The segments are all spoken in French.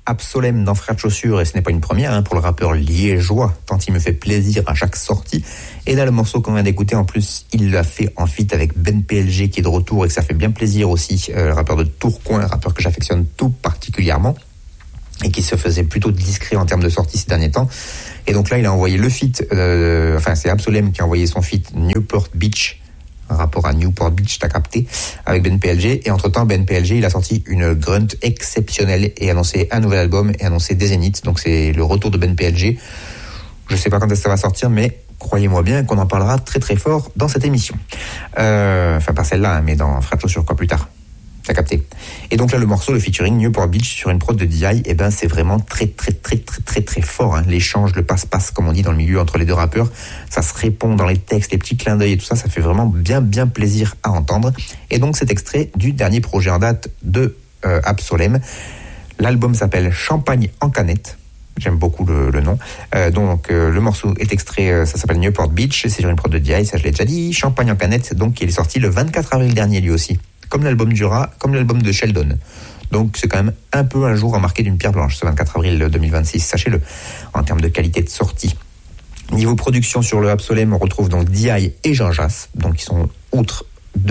Absolem dans Frères de Chaussures, et ce n'est pas une première pour le rappeur liégeois, tant il me fait plaisir à chaque sortie. Et là, le morceau qu'on vient d'écouter, en plus, il l'a fait en feat avec Ben PLG qui est de retour et que ça fait bien plaisir aussi, le rappeur de Tourcoing, rappeur que j'affectionne tout particulièrement et qui se faisait plutôt discret en termes de sortie ces derniers temps. Et donc là, il a envoyé le feat, c'est Absolem qui a envoyé son feat Newport Beach, un rapport à Newport Beach, t'as capté, avec Ben PLG. Et entre-temps, Ben PLG, il a sorti une grunt exceptionnelle et annoncé un nouvel album et annoncé des zéniths. Donc c'est le retour de Ben PLG. Je sais pas quand est-ce que ça va sortir, mais croyez-moi bien qu'on en parlera très très fort dans cette émission. Enfin, pas celle-là, mais dans Frères de Chaussures, quoi, plus tard. T'as capté. Et donc là, le morceau, le featuring Newport Beach sur une prod de DI, c'est vraiment très très très très très très fort. L'échange, le passe-passe, comme on dit dans le milieu entre les deux rappeurs, ça se répond dans les textes, les petits clins d'œil et tout ça, ça fait vraiment bien bien plaisir à entendre. Et donc cet extrait du dernier projet en date de Absolem. L'album s'appelle Champagne en canette. J'aime beaucoup le nom. Le morceau est extrait, ça s'appelle Newport Beach, c'est sur une prod de DI, ça je l'ai déjà dit. Champagne en canette, donc il est sorti le 24 avril dernier lui aussi. Comme l'album du Rat, comme l'album de Sheldon. Donc c'est quand même un peu un jour à marquer d'une pierre blanche, ce 24 avril 2026, sachez-le, en termes de qualité de sortie. Niveau production sur le Absolem, on retrouve donc DI et Jean Jass, donc ils sont outre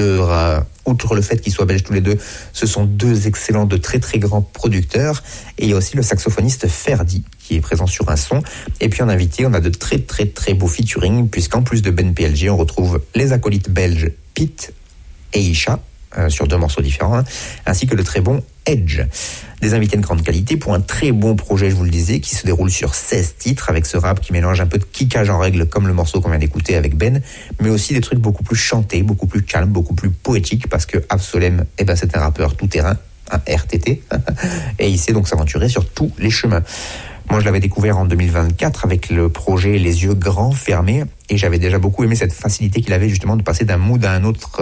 le fait qu'ils soient belges tous les deux, ce sont deux excellents, de très très grands producteurs. Et il y a aussi le saxophoniste Ferdi qui est présent sur un son. Et puis en invité, on a de très très très beaux featuring, puisqu'en plus de Ben PLG, on retrouve les acolytes belges Pete et Isha, sur deux morceaux différents, ainsi que le très bon Edge. Des invités de grande qualité pour un très bon projet, je vous le disais, qui se déroule sur 16 titres, avec ce rap qui mélange un peu de kickage en règle, comme le morceau qu'on vient d'écouter avec Ben, mais aussi des trucs beaucoup plus chantés, beaucoup plus calmes, beaucoup plus poétiques, parce que Absolem, c'est un rappeur tout-terrain, un RTT, et il sait donc s'aventurer sur tous les chemins. Moi, je l'avais découvert en 2024 avec le projet Les yeux grands fermés, et j'avais déjà beaucoup aimé cette facilité qu'il avait justement de passer d'un mood à un autre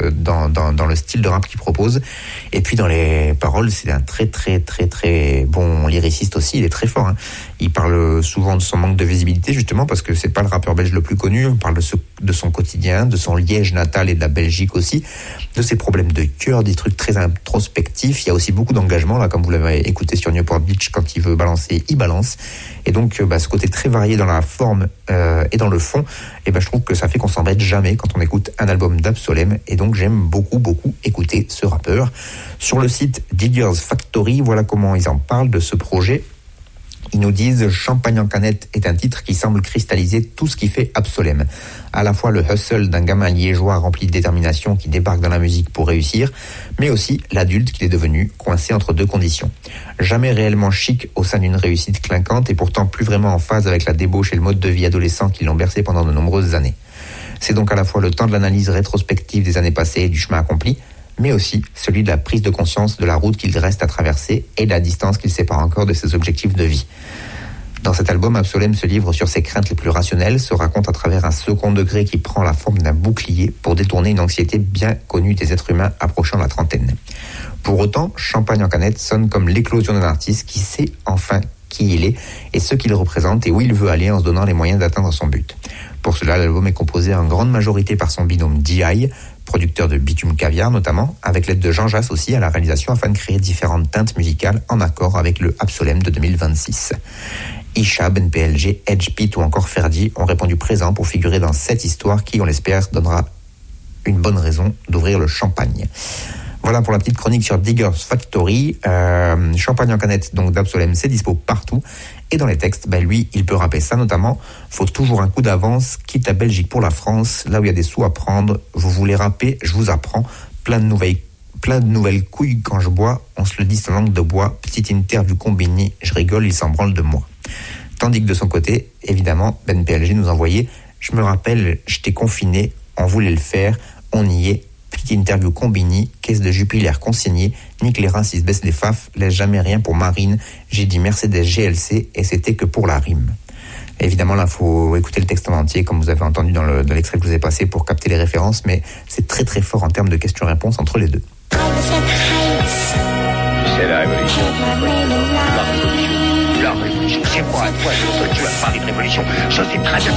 dans le style de rap qu'il propose. Et puis dans les paroles, c'est un très très très très bon lyriciste aussi, il est très fort. Il parle souvent de son manque de visibilité justement parce que c'est pas le rappeur belge le plus connu. On parle de son quotidien, de son Liège natal et de la Belgique aussi, de ses problèmes de cœur, des trucs très introspectifs. Il y a aussi beaucoup d'engagement là, comme vous l'avez écouté sur Newport Beach, quand il veut balancer, il balance. Et donc ce côté très varié dans la forme et dans le fond, je trouve que ça fait qu'on s'embête jamais quand on écoute un album d'Absolem. Et donc j'aime beaucoup beaucoup écouter ce rappeur. Sur le site Diggers Factory, voilà comment ils en parlent de ce projet. Ils nous disent « Champagne en canette » est un titre qui semble cristalliser tout ce qui fait Absolem. À la fois le hustle d'un gamin liégeois rempli de détermination qui débarque dans la musique pour réussir, mais aussi l'adulte qu'il est devenu, coincé entre deux conditions. Jamais réellement chic au sein d'une réussite clinquante et pourtant plus vraiment en phase avec la débauche et le mode de vie adolescent qui l'ont bercé pendant de nombreuses années. C'est donc à la fois le temps de l'analyse rétrospective des années passées et du chemin accompli, mais aussi celui de la prise de conscience de la route qu'il reste à traverser et de la distance qu'il sépare encore de ses objectifs de vie. Dans cet album, Absolem se livre sur ses craintes les plus rationnelles, se raconte à travers un second degré qui prend la forme d'un bouclier pour détourner une anxiété bien connue des êtres humains approchant la trentaine. Pour autant, Champagne en canette sonne comme l'éclosion d'un artiste qui sait enfin qui il est et ce qu'il représente et où il veut aller en se donnant les moyens d'atteindre son but. Pour cela, l'album est composé en grande majorité par son binôme DI, producteur de Bitume Caviar notamment, avec l'aide de Jean Jass aussi à la réalisation afin de créer différentes teintes musicales en accord avec le Absolem de 2026. Isha, Ben PLG, Edge, Pete ou encore Ferdi ont répondu présent pour figurer dans cette histoire qui, on l'espère, donnera une bonne raison d'ouvrir le champagne. Voilà pour la petite chronique sur Diggers Factory. Champagne en canette donc d'Absolem, c'est dispo partout. Et dans les textes, lui, il peut rapper ça notamment. Faut toujours un coup d'avance, quitte la Belgique pour la France, là où il y a des sous à prendre. Vous voulez rapper, je vous apprends. Plein de nouvelles couilles quand je bois. On se le dit sans langue de bois. Petite interview combinée, je rigole, il s'en branle de moi. Tandis que de son côté, évidemment, Ben PLG nous envoyait « Je me rappelle, j'étais confiné, on voulait le faire, on y est. Petite interview combinée, caisse de Jupiler consignée, nique les racistes, baisse les faf, laisse jamais rien pour Marine. J'ai dit Mercedes GLC et c'était que pour la rime. » Évidemment, là, il faut écouter le texte en entier, comme vous avez entendu dans l'extrait que je vous ai passé, pour capter les références, mais c'est très très fort en termes de questions-réponses entre les deux. C'est la révolution. La révolution. C'est quoi? Tu vas parler de révolution. Ça, c'est très bien.